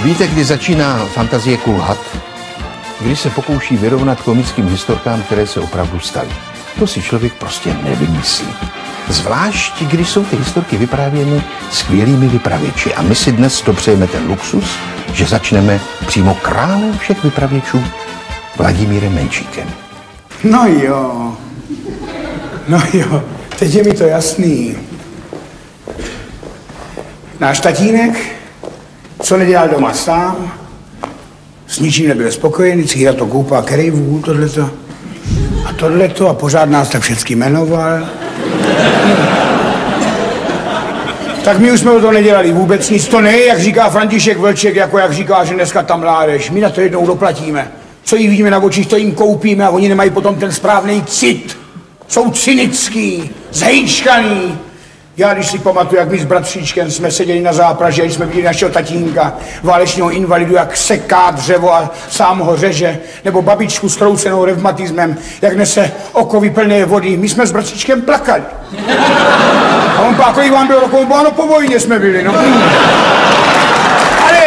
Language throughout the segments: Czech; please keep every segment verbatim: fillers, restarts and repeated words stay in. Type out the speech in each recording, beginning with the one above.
Víte, kdy začíná fantazie kulhat? Když se pokouší vyrovnat komickým historkám, které se opravdu staly. To si člověk prostě nevymyslí. Zvlášť, když jsou ty historky vyprávěny skvělými vypravěči. A my si dnes dopřejeme ten luxus, že začneme přímo králem všech vypravěčů, Vladimírem Menšíkem. No jo, no jo, teď je mi to jasný. Náš tatínek, co nedělal doma sám, s ničím nebyl spokojený, vždycky na to koupá kerejvů, tohleto a tohleto a pořád nás tak všechny jmenoval. Tak my už jsme to nedělali vůbec nic, to ne, jak říká František Vlček, jako jak říká, že dneska tam mládež, my na to jednou doplatíme. Co jí vidíme na očích, to jim koupíme a oni nemají potom ten správný cit. Jsou cynický, zhejčkaný. Já když si pamatuju, jak my s bratříčkem jsme seděli na zápraži a jsme viděli našeho tatínka, válečního invalidu, jak seká dřevo a sám ho řeže, nebo babičku zkroucenou revmatismem, jak nese okovy plné vody. My jsme s bratříčkem plakali. A on pak, kolik vám bylo rokov, bo ano, po vojně jsme byli, no. Ale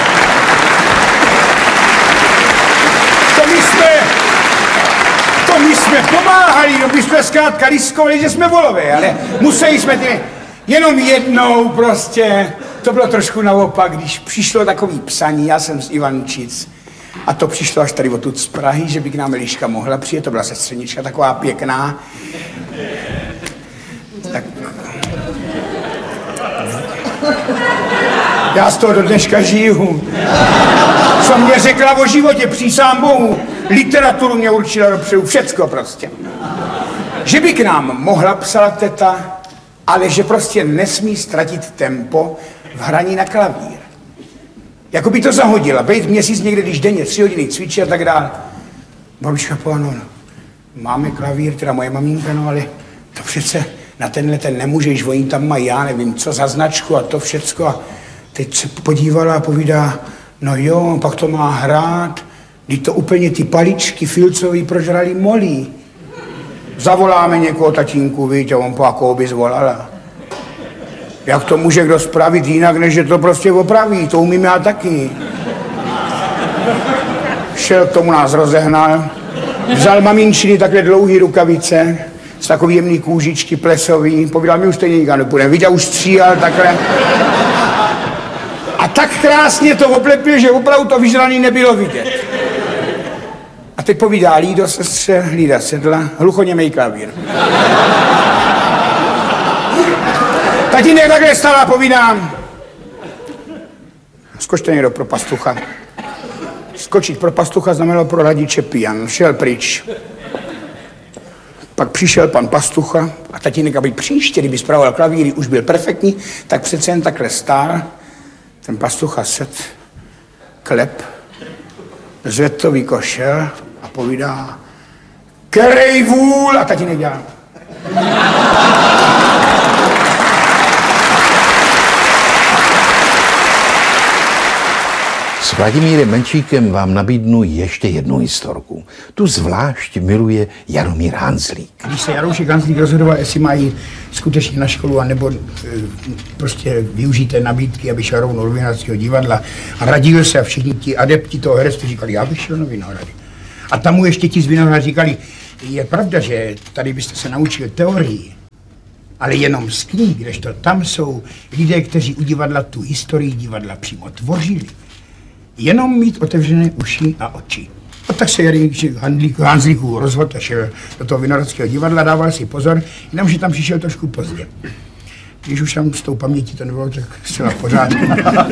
to my jsme, to my jsme pomáhali, no my jsme zkrátka riskovali, že jsme volové, ale museli jsme ty, jenom jednou prostě, to bylo trošku naopak, když přišlo takový psaní, já jsem z Ivančic, a to přišlo až tady odtud z Prahy, že by k nám Eliška mohla přijet, to byla sestřenička taková pěkná. Tak... Já z toho do dneška žiju. Co mě řekla o životě, přísám Bohu, literaturu mě určila dopředu, všecko prostě. Že by k nám mohla psala teta, ale že prostě nesmí ztratit tempo v hraní na klavír. Jako by to zahodila, bejt měsíc někde, když denně tři hodiny cvičí a tak dále. Babička povedala, no, máme klavír, teda moje maminka, no ale to přece na tenhle ten nemůžeš, oni tam mají, já nevím, co za značku a to všecko. A teď se podívala a povídá, no jo, pak to má hrát, když to úplně ty paličky filcový prožrali molí. Zavoláme někoho, tatínku, víte, on po jakou by zvolala. Jak to může kdo spravit jinak, než že to prostě opraví, to umím já taky. Šel k tomu, nás rozehnal, vzal maminčiny takhle dlouhý rukavice, z takový jemný kůžičky plesový, povídal, my už stejně nikam nepůjdeme, viděl, už stříhal takhle. A tak krásně to oblepil, že opravdu to vyžraný nebylo vidět. A teď povídá, Lído, sestře, Lída sedla, hluchoněmej klavír. Tatínek takhle stala a povídám, skočte někdo pro pastucha. Skočit pro pastucha znamenalo pro radiče pijan, šel pryč. Pak přišel pan pastucha a tatínek, aby příště, kdyby spravoval klavíry, už byl perfektní, tak přece jen takhle stál. Ten pastucha set, klep, zvedl to vykošel a povídá, kerej vůl, a tatínek dělá. S Vladimírem Menšíkem vám nabídnu ještě jednu historku. Tu zvlášť miluje Jaromír Hanzlík. Když se Jaroušek Hanzlík rozhodoval, jestli mají skutečně na školu, anebo e, prostě využijte nabídky, aby šel rovnou do Vinohradského divadla a radil se a všichni ti adepti toho herectví říkali, já bych šel na Vinohrady. A tam mu ještě ti z Vinohrad říkali, je pravda, že tady byste se naučil teorii, ale jenom z knih, kdežto tam jsou lidé, kteří u divadla tu historii divadla přímo tvořili. Jenom mít otevřené uši a oči. A tak se Jaromír Hanzlíků rozhodl a šel do toho Vinohradského divadla, dával si pozor, jenomže tam přišel trošku pozdě. Když už tam s tou pamětí to nebylo tak zcela v pořádku.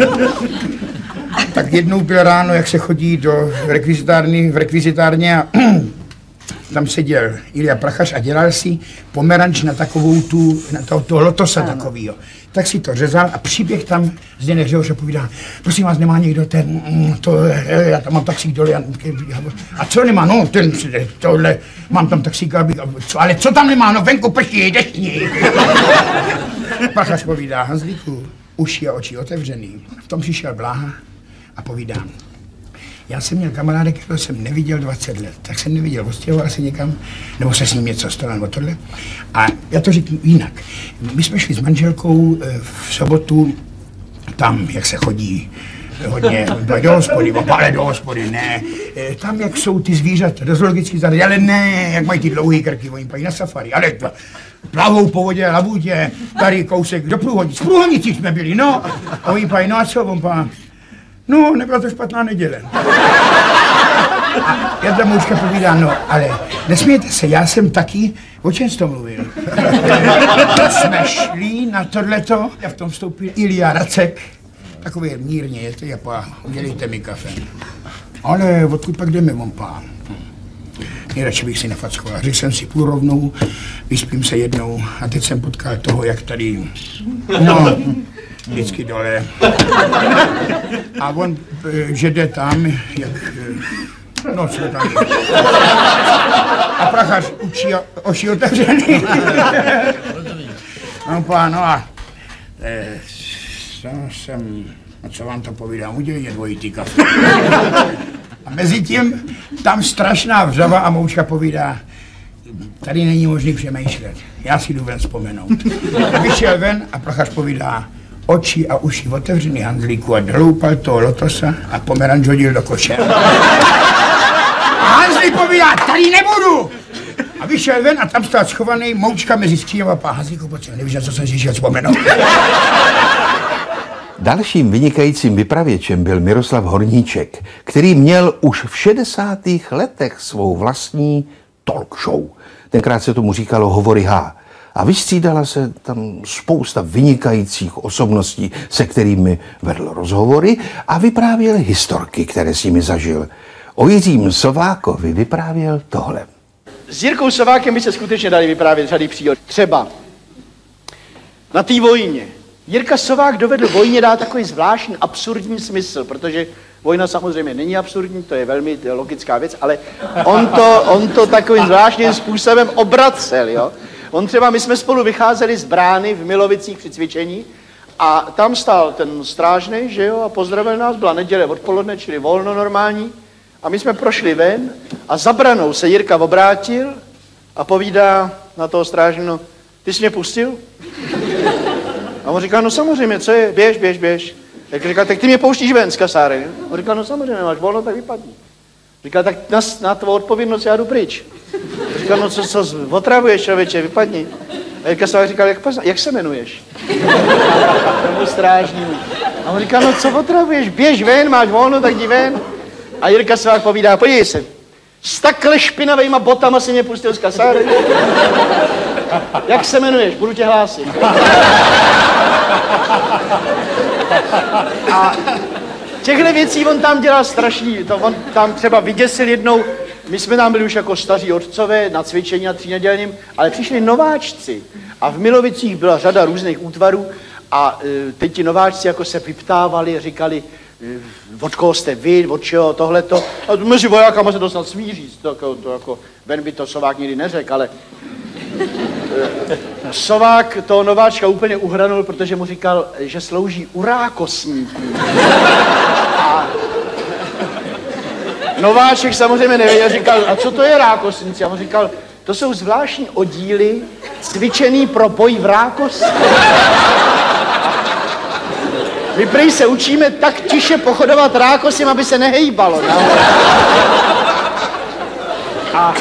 Tak jednou byl ráno, jak se chodí do rekvizitárny, v rekvizitárně a tam seděl Ilja Prachař a dělal si pomeranč na takovou tu, na toho, toho lotosa takovýho. Tak si to řezal a přiběh tam Zdeněk Řehoř a povídá, prosím vás, nemá někdo ten, to, já tam mám taxík dole, a co nemá, no, ten, tohle, mám tam taxík, ale co tam nemá, no, venku prší, deštní. Prachař povídá, Hanzlíku, uši a oči otevřený. V tom přišel Bláha a povídá, já jsem měl kamaráda, kterého jsem neviděl dvacet let, tak jsem neviděl, odstěhoval se někam, nebo se s ním něco stalo, nebo tohle. A já to řeknu jinak. My jsme šli s manželkou v sobotu tam, jak se chodí Hodně, do hospody, ale do hospody, ne. E, tam, jak jsou ty zvířata, do zoologických zahrad, ale ne, jak mají ty dlouhý krky, oni pají na safari, ale to, plavou po vodě, labutě, tady kousek do průhonic, v průhonicích jsme byli, no. A oni pají, no a co, on pá, no, nebyla to špatná neděle. A já ta moučka povídá, no, ale nesmějte se, já jsem taky, o čem jsi to mluvil? Jsme šli na tohleto, a v tom vstoupil Ilja Racek, takový mírně, je to japá, udělejte mi kafe. Ale odkud pak jdeme, on pán? Nejradši bych si nefackoval. Řekl jsem si půl rovnou, vyspím se jednou a teď jsem potkal toho, jak tady, no, vždycky dole. A on, že jde tam, jak, no, co tam je. A prachař učí oči otevřený. No, pán, no a eh, co jsem, no co vám to povídám, udělejte dvojitý kafe. A mezi tím tam strašná vřava a moučka povídá, tady není možný přemýšlet, já si jdu ven vzpomenout. Vyšel ven a prachař povídá, oči a uši otevřený handlíku a dloupal toho lotosa a pomeranč hodil do koše. A Hanzlík povídá, tady nebudu! A vyšel ven a tam stál schovaný moučka mezi skříněm a Hanzlíku, pojď sem, nevíš, na co jsem si šel vzpomenout. Dalším vynikajícím vypravěčem byl Miroslav Horníček, který měl už v šedesátých letech svou vlastní talk show. Tenkrát se tomu říkalo Hovory H. A vystřídala se tam spousta vynikajících osobností, se kterými vedl rozhovory a vyprávěl historky, které s nimi zažil. O Jiřím Sovákovi vyprávěl tohle. S Jirkou Sovákem by se skutečně dali vyprávět řady příhod. Třeba na té vojně. Jirka Sovák dovedl vojně dát takový zvláštní absurdní smysl, protože vojna samozřejmě není absurdní, to je velmi logická věc, ale on to, on to takovým zvláštním způsobem obracel, jo. On třeba, my jsme spolu vycházeli z brány v Milovicích při cvičení a tam stál ten strážnej, že jo, a pozdravil nás, byla neděle odpoledne, čili volno normální, a my jsme prošli ven a za branou se Jirka obrátil a povídá na toho strážného, ty jsi mě pustil? A on říká, no samozřejmě, co je, běž, běž, běž. Tak říká, tak ty mě pouštíš ven z kasáry. On říká, no samozřejmě, máš volno, tak vypadni. Říká, tak na, na tvou odpovědnost já jdu pryč. Říká, no co, co otravuješ, člověče, vypadni. A Jirka Sovák říkal, jak, jak se jmenuješ? Tomu strážnímu. A on říká, no co otravuješ, běž ven, máš volno, tak jdi ven. A Jirka Sovák povídá, podívej se, s takhle špinavejma botama si mě pustil z kasáry. Jak se jmenuješ? Budu tě hlásit. A těchto věcí on tam dělal strašný. To on tam třeba vyděsil jednou, my jsme tam byli už jako staří otcové na cvičení na třínedělním, ale přišli nováčci. A v Milovicích byla řada různých útvarů a e, teď ti nováčci jako se vyptávali, říkali, od koho jste vy, od čeho, tohleto. A mezi vojákama se to snad smí říct, to jako, to jako, ven by to Sovák nikdy neřekl, ale Sovák toho nováčka úplně uhranul, protože mu říkal, že slouží u rákosníků. A nováček samozřejmě nevěděl, říkal, a co to je rákosníci? A on říkal, to jsou zvláštní oddíly cvičený pro boj v rákosní. My prý se učíme tak tiše pochodovat rákosím, aby se nehejbalo. No? A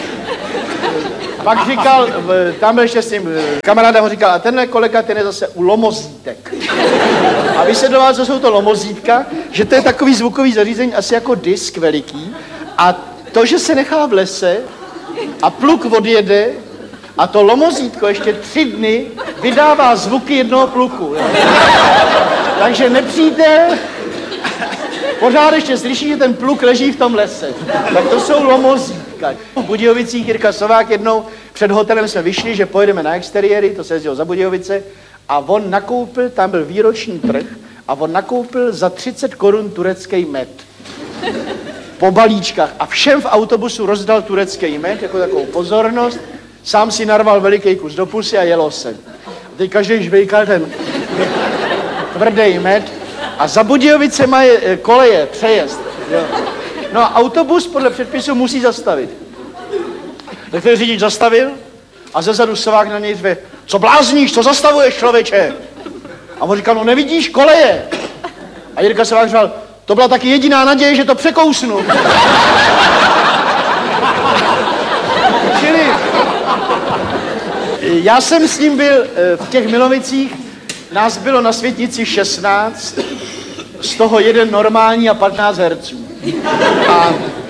pak říkal, tam byl ještě s tím kamarádem, on říkal, a tenhle kolega, ten je zase u lomozítek. A vysvětloval, co jsou to lomozítka, že to je takový zvukový zařízení, asi jako disk veliký. A to, že se nechá v lese a pluk odjede a to lomozítko ještě tři dny vydává zvuky jednoho pluku. Jo? Takže nepřítel pořád ještě slyší, že ten pluk leží v tom lese. Tak to jsou lomozítka. V Budějovicích Jirka Sovák jednou před hotelem jsme vyšli, že pojedeme na exteriéry, to se jezdilo za Budějovice, a on nakoupil, tam byl výroční trh, a on nakoupil za třicet korun turecký med. Po balíčkách. A všem v autobusu rozdal turecký med, jako takovou pozornost, sám si narval veliký kus do pusy a jelo se. A teď každý žvejkal ten tvrdý med a za Budějovicema je koleje, přejezd. Jo. No a autobus podle předpisu musí zastavit. Tak ten řidič zastavil a zezadu Sovák na něj řve, co blázníš, co zastavuješ, člověče? A on říkal, no nevidíš koleje. A Jirka Sovák říkal, to byla taky jediná naděje, že to překousnu. Čili já jsem s ním byl v těch Milovicích, nás bylo na Světnici šestnáct, z toho jeden normální a patnáct herců. A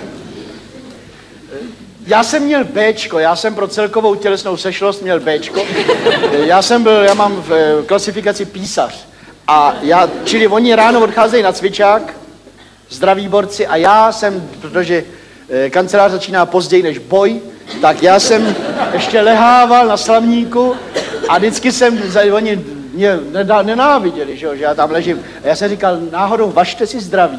já jsem měl Béčko, já jsem pro celkovou tělesnou sešlost měl Béčko. Já jsem byl, já mám v klasifikaci písař. A já, čili oni ráno odcházejí na cvičák, zdraví borci, a já jsem, protože kancelář začíná později než boj, tak já jsem ještě lehával na slavníku a vždycky jsem, oni mě nenáviděli, že, jo, že já tam ležím. A já jsem říkal, náhodou, važte si zdraví.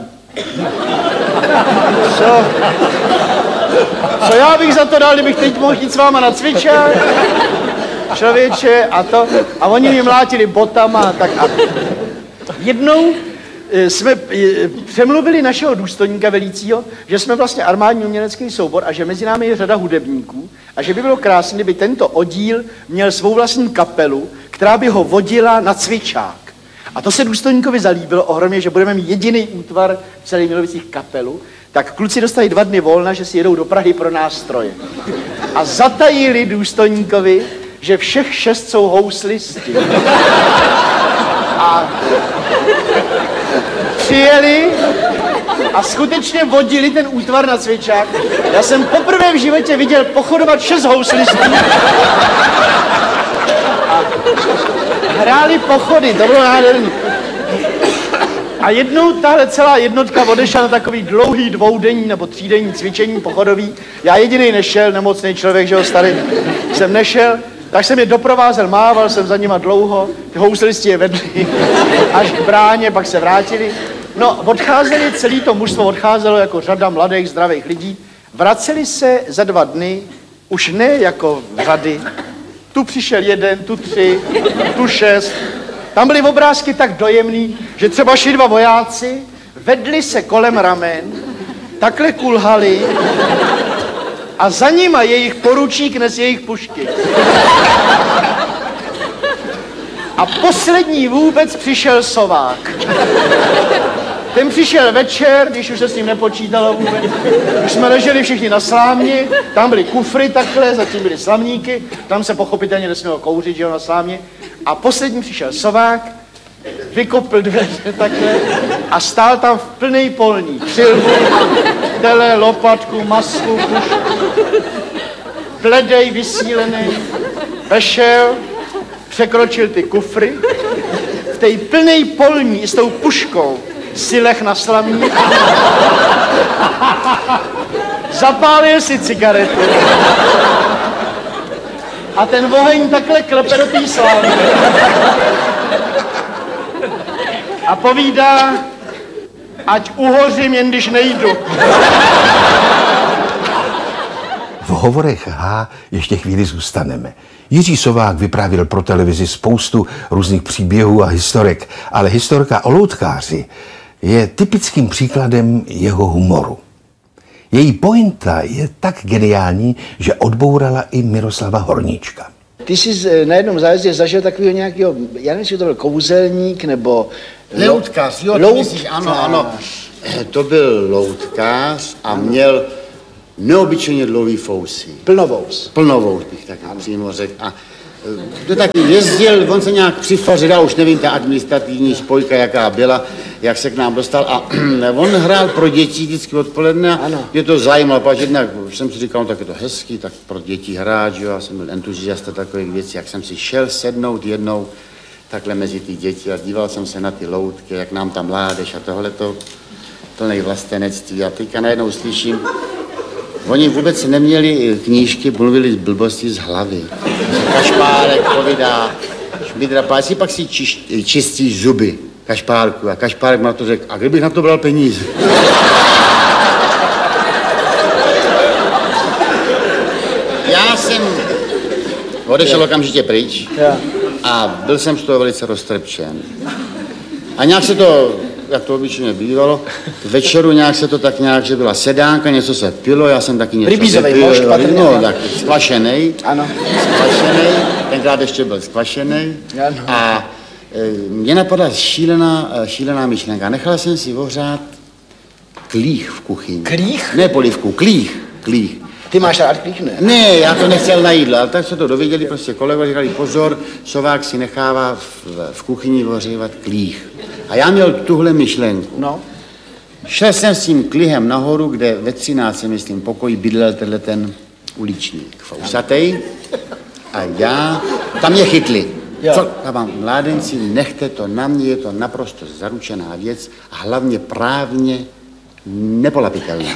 Co? Co já bych za to dal, kdybych teď mohl jít s váma na cvičák? Člověče, a to. A oni mě mlátili botama a tak. A jednou jsme přemluvili našeho důstojníka velícího, že jsme vlastně armádní umělecký soubor a že mezi námi je řada hudebníků a že by bylo krásné, kdyby tento oddíl měl svou vlastní kapelu, která by ho vodila na cvičák. A to se důstojníkovi zalíbilo ohromně, že budeme mít jediný útvar v celých Milovicích kapelu, tak kluci dostali dva dny volna, že si jedou do Prahy pro nástroje. A zatajili důstojníkovi, že všech šest jsou houslisti. A přijeli a skutečně vodili ten útvar na cvičák. Já jsem poprvé v životě viděl pochodovat šest houslistů. A hráli pochody, to bylo nádherný. A jednou tahle celá jednotka odešla na takový dlouhý dvoudenní nebo třídenní cvičení pochodový. Já jediný nešel, nemocný člověk, že ho starý, jsem nešel, tak jsem je doprovázel, mával jsem za nima dlouho, ty houslisti je vedli až k bráně, pak se vrátili. No, odcházeli, celý to mužstvo odcházelo jako řada mladých, zdravých lidí. Vraceli se za dva dny, už ne jako řady. Tu přišel jeden, tu tři, tu šest. Tam byly obrázky tak dojemný, že třeba šli dva vojáci, vedli se kolem ramen, takhle kulhali a za nima jejich poručík nes jejich pušky. A poslední vůbec přišel Sovák. Ten přišel večer, když už se s ním nepočítalo vůbec. Už jsme leželi všichni na slámě, tam byly kufry takhle, zatím byly slamníky, tam se pochopitelně nesmělo kouřit, že jo, na slámě. A poslední přišel Sovák, vykopl dveře takhle a stál tam v plnej polní. Přilbu, tele, lopatku, masku, pušku. Bledej, vysílený, vešel, překročil ty kufry, v té plnej polní s tou puškou si leh na slamník, zapálil si cigaretu a ten oheň takhle klepe do té slávy a povídá, ať uhořím, jen když nejdu. V hovorech H ještě chvíli zůstaneme. Jiří Sovák vyprávěl pro televizi spoustu různých příběhů a historek, ale historka o loutkáři je typickým příkladem jeho humoru. Její pointa je tak geniální, že odbourala i Miroslava Horníčka. Ty jsi na jednom zájezdě zažil takového nějakého, já nevím, jestli to byl kouzelník, nebo... Loutkář, jo, Lout... ty myslíš, ano, ano. To byl loutkář a měl neobyčejně dlouhý fousy. Plnovous. Plnovous bych tak přímo řekl. A to taky jezdil, on se nějak přifařil, já už nevím, ta administrativní spojka, jaká byla, jak se k nám dostal. A on hrál pro děti vždycky odpoledne. Mě to zajímalo, protože jednak jsem si říkal, no, tak je to hezký, tak pro děti hrát, že jo, já jsem byl entuziasta takových věcí, jak jsem si šel sednout jednou takhle mezi ty děti a díval jsem se na ty loutky, jak nám tam mládež a tohleto plnej vlastenectví. A teďka najednou slyším, oni vůbec neměli knížky, mluvili z blbosti z hlavy. Kašpárek povídá, šmidrapáci, pak si čiš, čistíš zuby, Kašpárku. A Kašpárek na to řekl, a kdybych na to bral peníze? Já jsem odešel okamžitě pryč a byl jsem z toho velice roztrpčen. A nějak se to, jak to obyčejně bývalo, k večeru nějak se to tak nějak, že byla sedánka, něco se pilo, já jsem taky něco Rybízovej vypil, mošt, patrně. no, tak skvašenej, Ano. skvašenej, tenkrát ještě byl skvašenej Ano. a Mně napadla šílená, šílená myšlenka. Nechal jsem si ohřát klích v kuchyni. Klích? Ne polivku, klích, klích. Ty máš rád klích, ne? Ne, já to nechtěl na jídlo, ale tak se to dověděli prostě kolegové, říkali pozor, Sovák si nechává v, v kuchyni ohřívat klích. A já měl tuhle myšlenku. No. Šel jsem s tím klihem nahoru, kde ve třinácti, myslím, pokoji bydlel tenhle ten uličník fousatej. A já, tam mě chytli. Jo. Co? Já vám, mládenci, nechte to na mě, je to naprosto zaručená věc a hlavně právně nepolapitelná.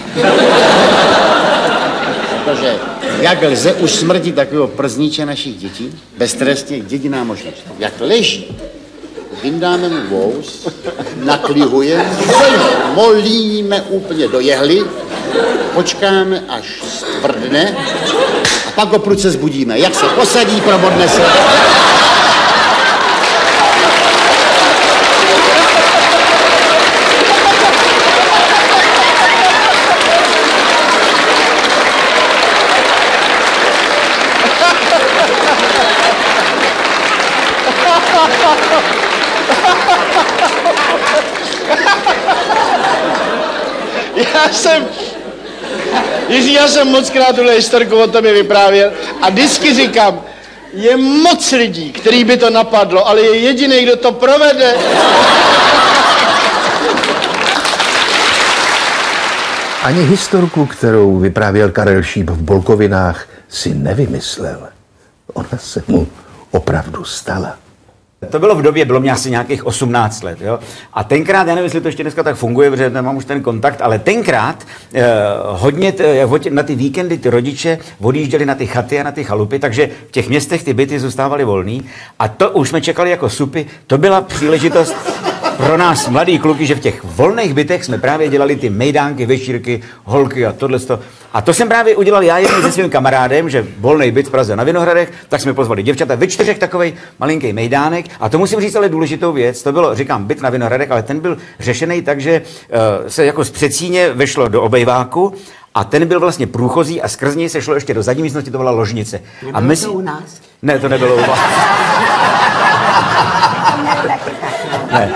Protože jak lze usmrtit takového przníče našich dětí? Beztrestně jediná možnost. Jak leží, vyndáme mu vous, naklihujeme, molíme úplně do jehly, počkáme, až stvrdne a pak ho prudce zbudíme. Jak se posadí, probodne se. Já jsem... Jiří, já jsem moc krát tuhle historku o tobě vyprávěl a vždycky říkám, je moc lidí, který by to napadlo, ale je jediný, kdo to provede. Ani historku, kterou vyprávěl Karel Šíp v Bolkovinách, si nevymyslel. Ona se mu opravdu stala. To bylo v době, bylo mě asi nějakých osmnáct let, jo. A tenkrát, já nevím, jestli to ještě dneska tak funguje, protože nemám už ten kontakt, ale tenkrát eh, hodně t, na ty víkendy ty rodiče odjížděli na ty chaty a na ty chalupy, takže v těch městech ty byty zůstávaly volný a to už jsme čekali jako supy, to byla příležitost pro nás mladý kluky, že v těch volných bytech jsme právě dělali ty mejdánky, večírky, holky a tohleto. A to jsem právě udělal já jednou se svým kamarádem, že volný byt v Praze na Vinohradech, tak jsme pozvali děvčata ve čtyřech takovej malinký mejdánek. A to musím říct ale důležitou věc, to bylo, říkám, byt na Vinohradech, ale ten byl řešený tak, že uh, se jako z Přecíně vešlo do obejváku a ten byl vlastně průchozí a skrz něj se šlo ještě do zadní místnosti, to byla ložnice. Nebylo a mezi... to u nás? Ne, to nebylo u vás. Ne.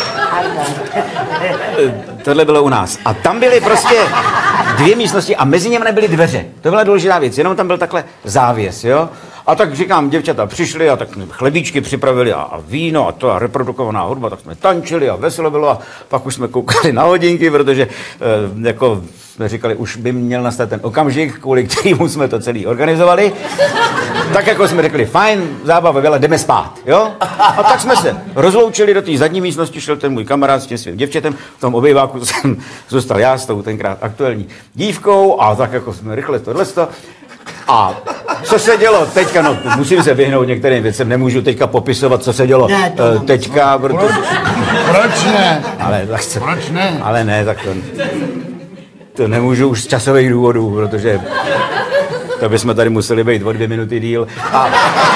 Tohle bylo u nás. A tam byly prostě dvě místnosti a mezi němi nebyly dveře. To byla důležitá věc, jenom tam byl takhle závěs, jo. A tak říkám, děvčata přišli a tak chlebíčky připravili a, a víno a to a reprodukovaná hudba, tak jsme tančili a veselo bylo a pak už jsme koukali na hodinky, protože e, jako jsme říkali, už by měl nastat ten okamžik, kvůli kterému jsme to celý organizovali. Tak jako jsme řekli, fajn, zábava byla, jdeme spát, jo? A tak jsme se rozloučili do té zadní místnosti, šel ten můj kamarád s tím svým děvčetem, v tom obejváku jsem zůstal já s tou tenkrát aktuální dívkou a tak jako jsme rychle tohleto. A co se dělo teďka, no musím se vyhnout některým věcem, nemůžu teďka popisovat, co se dělo Ne, to uh, teďka, protože... Proč ne? Ale, tak se... Proč ne? Ale ne, tak to... To nemůžu už z časových důvodů, protože to bychom tady museli být o dvě minuty díl. A...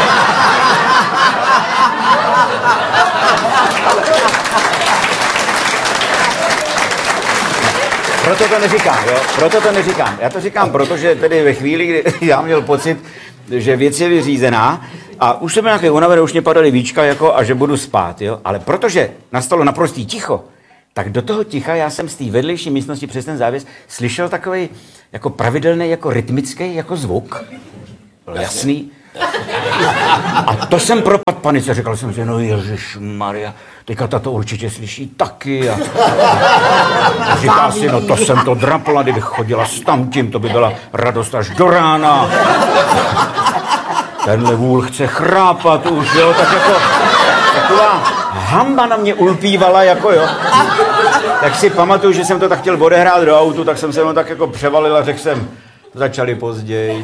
Proto to neříkám, jo? Proto to neříkám. Já to říkám, protože tedy ve chvíli, kdy já měl pocit, že věc je vyřízená a už jsem nějaký unavený, už mě padaly víčka jako a že budu spát, jo? Ale protože nastalo naprostý ticho, tak do toho ticha já jsem z té vedlejší místnosti přes ten závěs slyšel takový jako pravidelný, jako rytmický jako zvuk. Byl jasný. A to jsem propadl panice, říkal jsem si, no ježišmarja, teďka tato určitě slyší taky. A, a říká si, no to jsem to drapla, kdybych chodila s tamtím, to by byla radost až do rána. Tenhle vůl chce chrápat už, jo, tak jako taková hamba na mě ulpívala, jako jo. Tak si pamatuju, že jsem to tak chtěl odehrát do autu, tak jsem se jenom tak jako převalil a řekl jsem, začali později.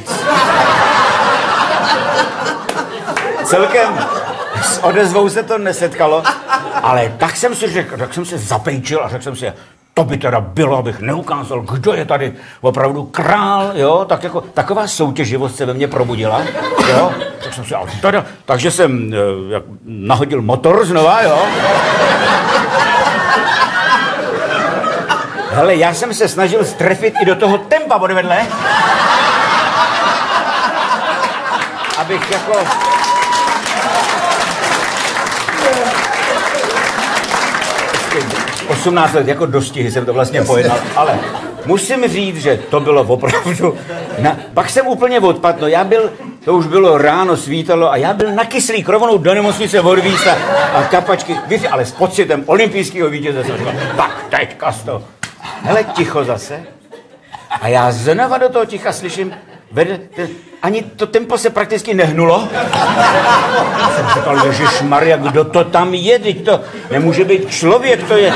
Celkem s odezvou se to nesetkalo, ale tak jsem si řekl, tak jsem se zapejčil a řekl jsem si, to by teda bylo, abych neukázal, kdo je tady opravdu král, jo, tak jako taková soutěživost se ve mně probudila, jo, tak jsem si, ale teda, takže jsem jak, nahodil motor znova, jo. Hele, já jsem se snažil strefit i do toho tempa odvedle, abych jako... osmnáct let, jako dostihy jsem to vlastně pojednal, ale musím říct, že to bylo opravdu, na, pak jsem úplně odpadl, no já byl, to už bylo ráno, svítalo a já byl na kyslý krovnou do nemocnice odvízt a, a kapačky, víte, ale s pocitem olympijského vítěze jsem říkal, tak teďka z toho. Hele, ticho zase. A já znova do toho ticha slyším, vede, ten, ani to tempo se prakticky nehnulo. Jsem říkal, ježišmarja, kdo to tam je, teď to nemůže být člověk, to je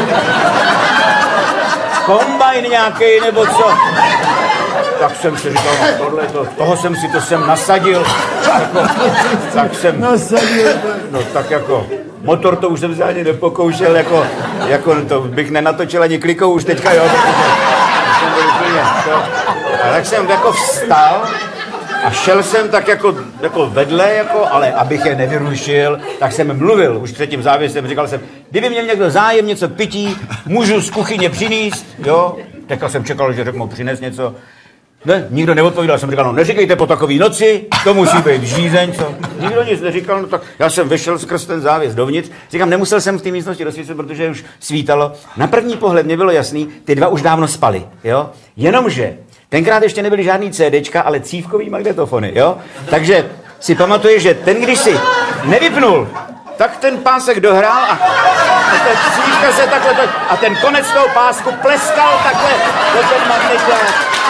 kombajn nějaký nebo co. Tak jsem si říkal, no tohle, to, toho jsem si to sem nasadil. Jako, tak jsem, nasadil. No tak jako, motor to už jsem se ani nepokoušel, jako, jako to bych nenatočil ani klikou už teďka, jo. Jsem byl úplně, to, a tak jsem jako vstal a šel jsem tak jako, jako vedle, jako, ale abych je nevyrušil, tak jsem mluvil už před tím závěsem, říkal jsem, kdyby měl někdo zájem něco pití, můžu z kuchyně přinést, jo. Teďka jsem čekal, že řeknou přines něco. Ne, nikdo neodpovídal, jsem říkal, no neříkejte po takový noci, to musí být žízeň, co? Nikdo nic neříkal, no tak já jsem vyšel skrz ten závěs dovnitř, říkám, nemusel jsem v té místnosti rozsvítit, protože už svítalo. Na první pohled mě bylo jasný, ty dva už dávno spali, jo? Jenomže tenkrát ještě nebyly žádný CDčka, ale cívkový magnetofony, jo? Takže si pamatuju, že ten, když si nevypnul, tak ten pásek dohrál a, a ta cívka se takhle, a ten konec toho pásku pleskal takhle do ten magneťák.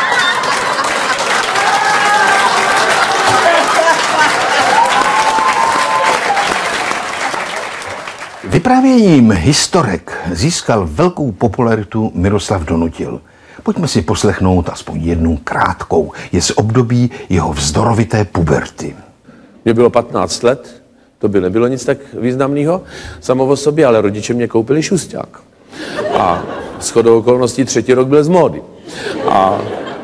Vyprávěním historek získal velkou popularitu Miroslav Donutil. Pojďme si poslechnout aspoň jednu krátkou. Je z období jeho vzdorovité puberty. Mně bylo patnáct let, to by nebylo nic tak významného samo o sobě, ale rodiče mě koupili šusťák. A shodou okolností třetí rok byl z módy. A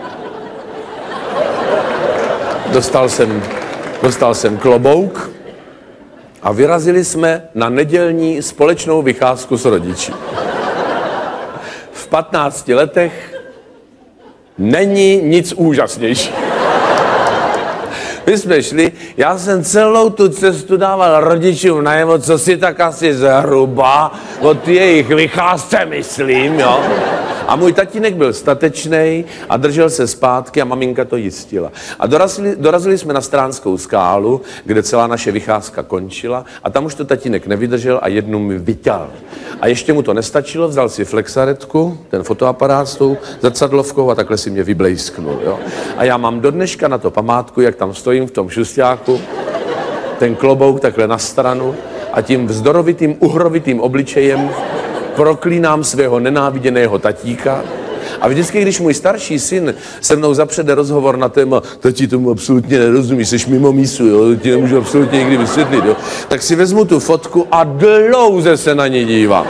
dostal jsem, dostal jsem klobouk a vyrazili jsme na nedělní společnou vycházku s rodiči. V patnácti letech není nic úžasnější. My jsme šli, já jsem celou tu cestu dával rodičům najevo, co si tak asi zhruba od jejich vycházce myslím, jo. A můj tatínek byl statečnej a držel se zpátky a maminka to jistila. A dorazili, dorazili jsme na Stránskou skálu, kde celá naše vycházka končila a tam už to tatínek nevydržel a jednu mi vyťal. A ještě mu to nestačilo, vzal si flexaretku, ten fotoaparát s tou zrcadlovkou a takhle si mě vyblejsknul, jo. A já mám do dneška na to památku, jak tam stojím v tom šusťáku, ten klobouk takhle na stranu a tím vzdorovitým, uhrovitým obličejem proklínám svého nenáviděného tatíka. A vždycky, když můj starší syn se mnou zapřede rozhovor na téma tati, tomu absolutně nerozumíš, jsi mimo mísu, jo, ti nemůžu absolutně nikdy vysvětlit, jo, tak si vezmu tu fotku a dlouze se na ní dívám.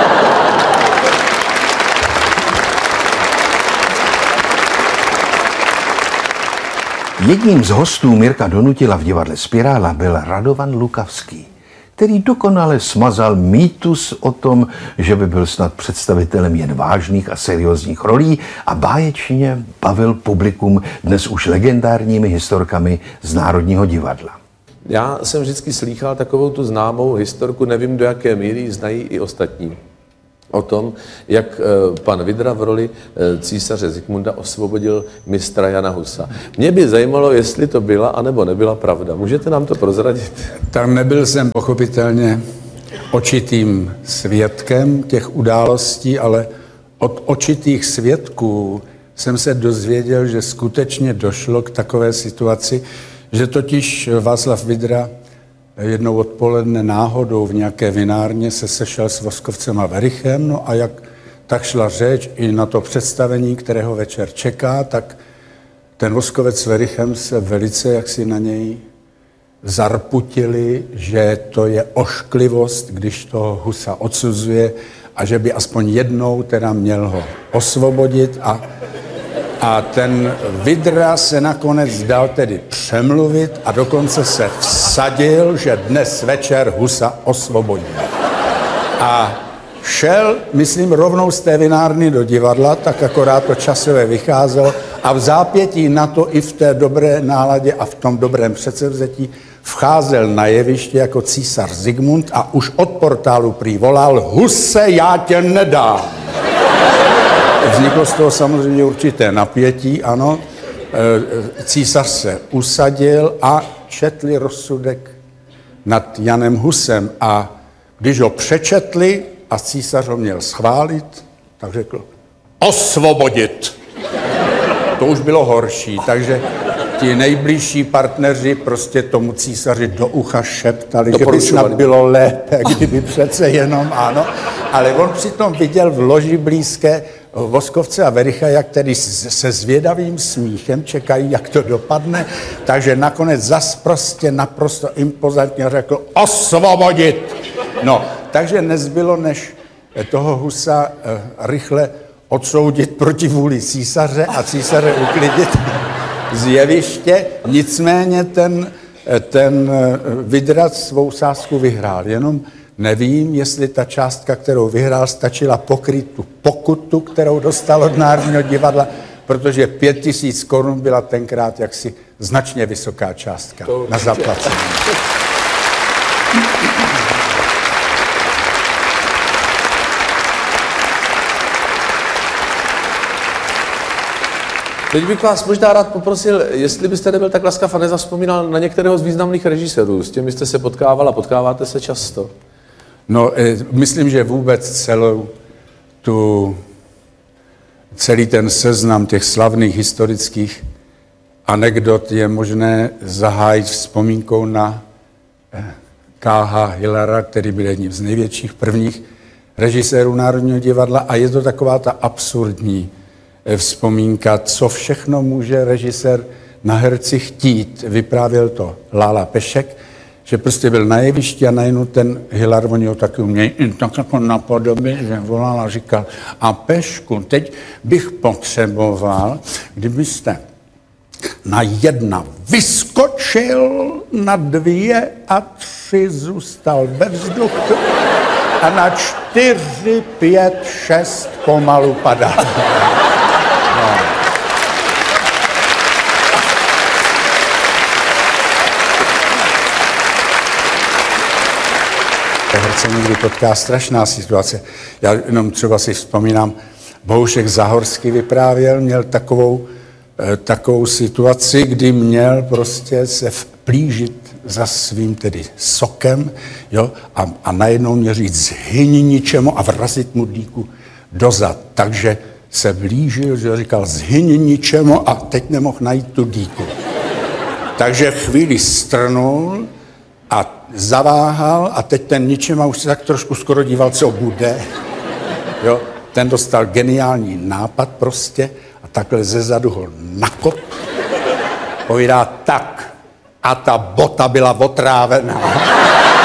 Jedním z hostů Mirka Donutila v divadle Spirála byl Radovan Lukavský, který dokonale smazal mýtus o tom, že by byl snad představitelem jen vážných a seriózních rolí a báječně bavil publikum dnes už legendárními historkami z Národního divadla. Já jsem vždycky slýchal takovou tu známou historku, nevím do jaké míry znají i ostatní, o tom, jak pan Vidra v roli císaře Zikmunda osvobodil mistra Jana Husa. Mě by zajímalo, jestli to byla anebo nebyla pravda. Můžete nám to prozradit? Tam nebyl jsem pochopitelně očitým svědkem těch událostí, ale od očitých svědků jsem se dozvěděl, že skutečně došlo k takové situaci, že totiž Václav Vidra jednou odpoledne náhodou v nějaké vinárně se sešel s Voskovcem a Werichem, no a jak tak šla řeč i na to představení, kterého večer čeká, tak ten Voskovec s Werichem se velice jaksi na něj zarputili, že to je ošklivost, když toho Husa odsuzuje a že by aspoň jednou teda měl ho osvobodit a A ten Vidra se nakonec dal tedy přemluvit a dokonce se vsadil, že dnes večer Husa osvobodí. A šel, myslím, rovnou z té vinárny do divadla, tak akorát to časově vycházelo a v zápětí na to i v té dobré náladě a v tom dobrém předsevzetí vcházel na jeviště jako císař Zikmund a už od portálu prý volal Huse, já tě nedám. Vzniklo z toho samozřejmě určité napětí, ano. Císař se usadil a četli rozsudek nad Janem Husem a když ho přečetli a císař ho měl schválit, tak řekl osvobodit. To už bylo horší, takže ti nejbližší partneři prostě tomu císaři do ucha šeptali, že by snad bylo lépe, kdyby přece jenom ano. Ale on přitom viděl v loži blízké Voskovce a Vericha, jak tedy se zvědavým smíchem čekají, jak to dopadne, takže nakonec zas prostě naprosto impozantně řekl osvobodit. No, takže nezbylo, než toho Husa eh, rychle odsoudit proti vůli císaře a císaře uklidit z jeviště. Nicméně ten, ten Vydrat svou sázku vyhrál. Jenom nevím, jestli ta částka, kterou vyhrál, stačila pokryt tu pokutu, kterou dostal od Národního divadla, protože pět tisíc korun byla tenkrát jaksi značně vysoká částka na zaplacení. Teď bych vás možná rád poprosil, jestli byste nebyl tak laskav a nezavzpomínal na některého z významných režisérů, s těmi jste se potkával a potkáváte se často. No, myslím, že vůbec celou tu, celý ten seznam těch slavných historických anekdot je možné zahájit vzpomínkou na K H Hillara, který byl jedním z největších prvních režisérů Národního divadla a je to taková ta absurdní vzpomínka, co všechno může režisér na herci chtít. Vyprávěl to Lála Pešek, že prostě byl na jevišti a najednou ten Hillar, oni ho taky umějí, tak jako napodobně, že volal a říkal, a Pešku, teď bych potřeboval, kdybyste na jedna vyskočil, na dvě a tři zůstal ve vzduchu a na čtyři, pět, šest pomalu padal. No. Herce někdy potká strašná situace. Já jenom třeba si vzpomínám, Bohušek Zahorský vyprávěl, měl takovou, takovou situaci, kdy měl prostě se vplížit za svým tedy sokem, jo, a, a najednou měl říct zhyni ničemu a vrazit mu dýku dozad. Takže se blížil, že říkal zhyni ničemu a teď nemohl najít tu dýku. Takže chvíli strnul a zaváhal a teď ten ničema už se tak trošku skoro díval, co bude. Jo, ten dostal geniální nápad prostě a takhle zezadu ho nakop. Povídá tak a ta bota byla otrávená.